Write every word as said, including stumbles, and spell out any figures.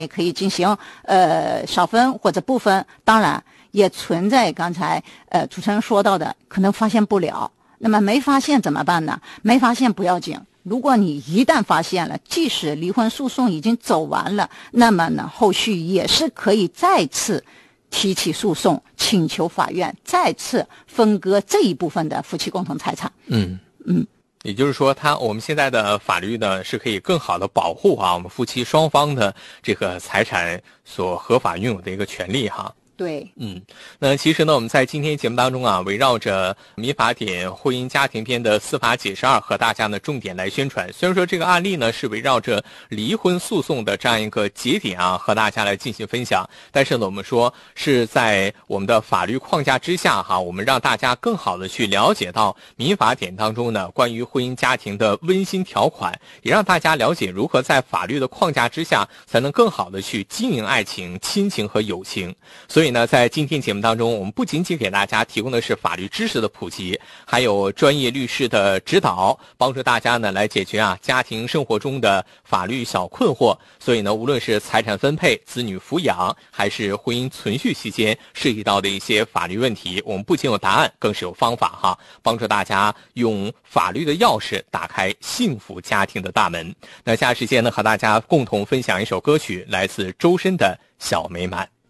也可以进行呃少分或者不分，当然也存在刚才呃主持人说到的，可能发现不了。那么没发现怎么办呢？没发现不要紧，如果你一旦发现了，即使离婚诉讼已经走完了，那么呢后续也是可以再次提起诉讼，请求法院再次分割这一部分的夫妻共同财产。 嗯嗯。 也就是说，他我们现在的法律呢，是可以更好的保护啊我们夫妻双方的这个财产所合法拥有的一个权利哈。 对， 嗯，那其实呢，我们在今天节目当中啊，围绕着民法典婚姻家庭篇的司法解释二和大家呢重点来宣传。虽然说这个案例呢是围绕着离婚诉讼的这样一个节点啊，和大家来进行分享，但是呢，我们说是在我们的法律框架之下哈，我们让大家更好的去了解到民法典当中呢关于婚姻家庭的温馨条款，也让大家了解如何在法律的框架之下才能更好的去经营爱情、亲情和友情。所以呢，在今天节目当中，我们不仅仅给大家提供的是法律知识的普及，还有专业律师的指导，帮助大家呢来解决啊家庭生活中的法律小困惑。所以呢，无论是财产分配、子女抚养，还是婚姻存续期间涉及到的一些法律问题，我们不仅有答案，更是有方法哈，帮助大家用法律的钥匙打开幸福家庭的大门。那下时间呢，和大家共同分享一首歌曲，来自周深的《小美满》。